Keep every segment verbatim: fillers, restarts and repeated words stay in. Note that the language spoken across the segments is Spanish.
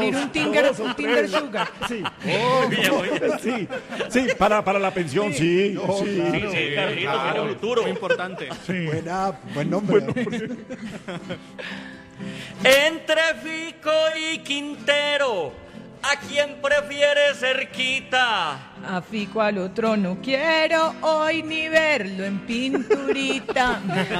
conseguir dos, un Tinder, dos o un Tinder tres. Sugar. Sí. Oh, sí, sí, para, para la pensión, sí. No, sí. claro. Sí, sí, Carlitos, Claro. pero futuro. Muy importante. Sí. Buena, buen nombre. Entre Fico y Quintero, ¿a quién prefiere cerquita? A Fico al otro no quiero hoy ni verlo en pinturita.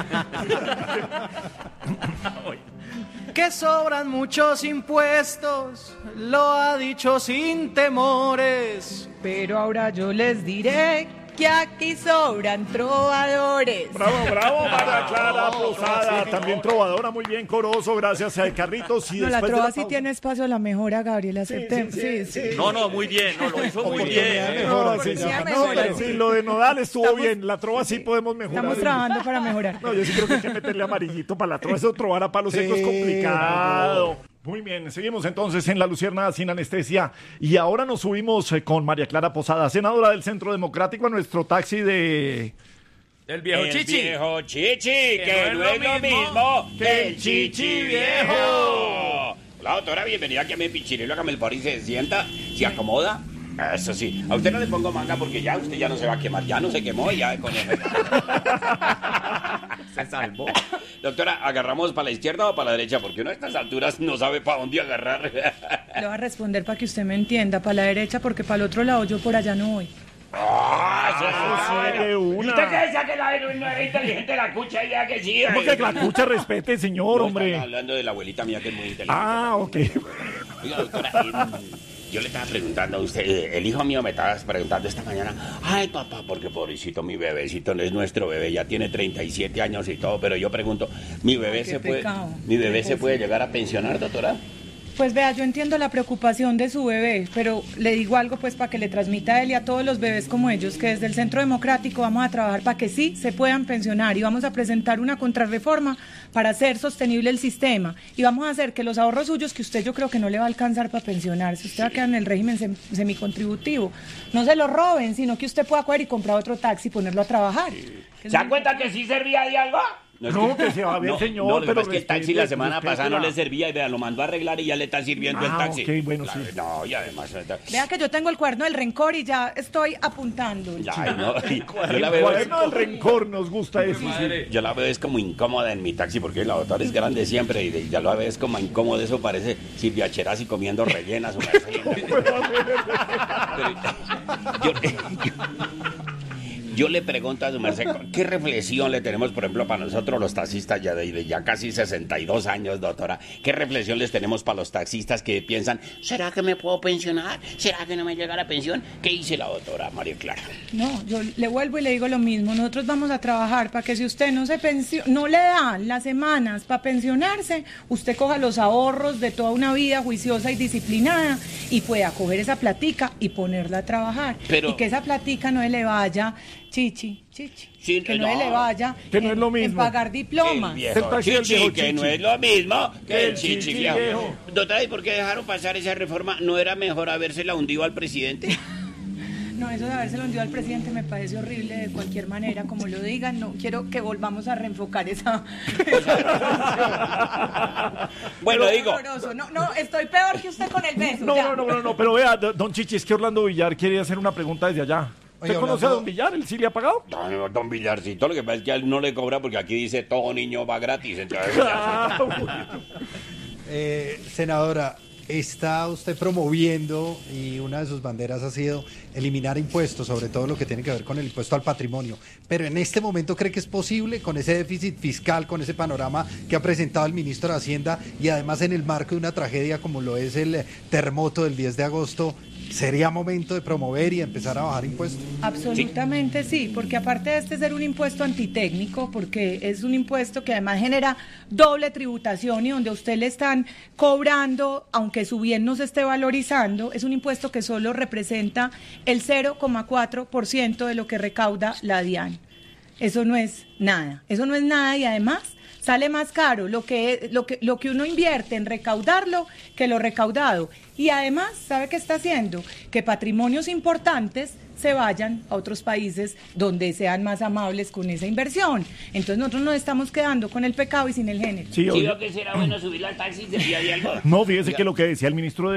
Que sobran muchos impuestos, lo ha dicho sin temores. Pero ahora yo les diré que aquí sobran trovadores. Bravo, bravo, María Clara Posada, también trovadora, muy bien, coroso, gracias a Carlitos. Y No, la después de trova la sí pausa- tiene espacio a la mejora, Gabriela, aceptemos. Sí, sí. No, no, muy bien, no, lo hizo muy bien. No, sí, Oportunidad sí, de no, mejorar. sí, lo de Nodal estuvo Estamos- bien, la trova sí podemos mejorar. Estamos trabajando para mejorar. No, yo sí creo que hay que meterle amarillito para la trova, eso trobar a palos Sí, secos es complicado. Muy bien, seguimos entonces en La Luciérnaga sin anestesia y ahora nos subimos eh, con María Clara Posada, senadora del Centro Democrático, a nuestro taxi de... El viejo El chichi. viejo chichi, que, no es lo mismo que el chichi viejo. Hola, doctora, bienvenida aquí a mi pichirilo, hágame el favor y se sienta, se acomoda. Eso sí, a usted no le pongo manga porque ya usted ya no se va a quemar, ya no se quemó y ya con eso. Se salvó. Doctora, ¿agarramos para la izquierda o para la derecha? Porque uno a estas alturas no sabe para dónde agarrar. Le voy a responder para que usted me entienda, para la derecha, porque para el otro lado yo por allá no voy. ¡Ah, eso Ah, es de una. ¿Y usted qué decía que la no era inteligente la cucha ya que sí? ¿Cómo que la cucha respete, señor, No, están hombre? hablando de la abuelita mía que es muy inteligente. Ah, ok. Oiga, doctora, eh, yo le estaba preguntando a usted, eh, el hijo mío me estaba preguntando esta mañana, ay, papá, porque pobrecito mi bebecito no es nuestro bebé, ya tiene treinta y siete años y todo, pero yo pregunto, ¿mi bebé Ay, qué se puede, pecado. mi bebé Qué se puede cosa. llegar a pensionar, doctora? Pues vea, yo entiendo la preocupación de su bebé, pero le digo algo pues para que le transmita a él y a todos los bebés como ellos, que desde el Centro Democrático vamos a trabajar para que sí se puedan pensionar y vamos a presentar una contrarreforma para hacer sostenible el sistema y vamos a hacer que los ahorros suyos, que usted yo creo que no le va a alcanzar para pensionarse, usted va a quedar en el régimen sem- semicontributivo, no se lo roben, sino que usted pueda coger y comprar otro taxi y ponerlo a trabajar. ¿Se dan cuenta que sí servía de algo? es No, que se va bien, señor, No, lo que pero pasa es que el taxi respete, la semana respete pasada no la- le servía y vea, lo mandó a arreglar y ya le está sirviendo Ah, el taxi. ok, bueno, Claro, sí. No, y además... Vea que yo tengo el cuaderno del rencor y ya estoy apuntando. Ya, ay, no, y yo la El veo... cuaderno del rencor nos gusta eso. sí. Yo la veo es como incómoda en mi taxi porque la doctora es grande siempre y de- ya la veo es como incómoda, eso parece Silvia Cherasi comiendo rellenas. Una yo, yo, yo le pregunto a su merced, ¿qué reflexión le tenemos, por ejemplo, para nosotros los taxistas ya de, de ya casi sesenta y dos años, doctora? ¿Qué reflexión les tenemos para los taxistas que piensan, ¿será que me puedo pensionar? ¿Será que no me llega la pensión? ¿Qué dice la doctora María Clara? No, yo le vuelvo y le digo lo mismo. Nosotros vamos a trabajar para que si usted no se pensio- no le dan las semanas para pensionarse, usted coja los ahorros de toda una vida juiciosa y disciplinada y pueda coger esa platica y ponerla a trabajar. Pero- y que esa platica no le vaya, chichi, chichi, Sí, que no, no. le vaya Que no es en- lo en mismo. pagar diplomas. El viejo El taxi del chichi, viejo que chichi. no es lo mismo que el chichi, chichi viejo. viejo. Doctora, ¿y por qué dejaron pasar esa reforma? ¿No era mejor habérsela hundido al presidente? No, eso de habérselo hundido al presidente me parece horrible de cualquier manera, como lo digan. No quiero que volvamos a reenfocar esa. Bueno, Pero digo, horroroso. No, no, estoy peor que usted con el beso. No, ya. no, no, no, no, pero vea, do- don Chichi, es que Orlando Villar quiere hacer una pregunta desde allá. ¿Usted Oye, conoce a Orlando- don Villar? ¿Él sí le ha pagado? no, no, don Villarcito, lo que pasa es que a él no le cobra porque aquí dice todo niño va gratis. Entonces, Ah, bueno. Eh, senadora, está usted promoviendo y una de sus banderas ha sido eliminar impuestos, sobre todo lo que tiene que ver con el impuesto al patrimonio. Pero en este momento, ¿cree que es posible con ese déficit fiscal, con ese panorama que ha presentado el ministro de Hacienda y además en el marco de una tragedia como lo es el eh, terremoto del diez de agosto? ¿Sería momento de promover y empezar a bajar impuestos? Absolutamente sí, porque aparte de este ser un impuesto antitécnico, porque es un impuesto que además genera doble tributación y donde a usted le están cobrando, aunque su bien no se esté valorizando, es un impuesto que solo representa el cero coma cuatro por ciento de lo que recauda la DIAN. Eso no es nada, eso no es nada y además sale más caro lo que, lo que, lo que uno invierte en recaudarlo que lo recaudado. Y además, ¿sabe qué está haciendo? Que patrimonios importantes se vayan a otros países donde sean más amables con esa inversión. Entonces nosotros nos estamos quedando con el pecado y sin el género. Sí, ¿sí oye. veo que será bueno subirla al taxi de día de algo? No, fíjese que lo que decía el ministro de